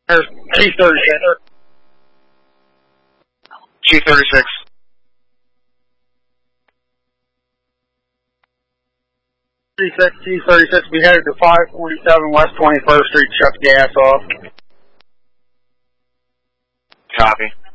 There's 236. 236. Two 36, we headed to 547 West 21st Street, shut the gas off. Copy.